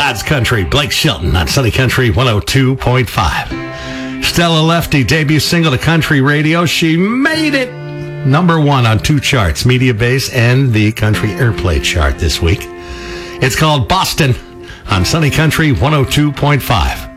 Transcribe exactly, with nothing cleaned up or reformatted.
God's Country, Blake Shelton on Sunny Country one oh two point five. Stella Lefty, debut single to country radio. She made it number one on two charts, Media Base and the Country Airplay chart this week. It's called Boston on Sunny Country one oh two point five.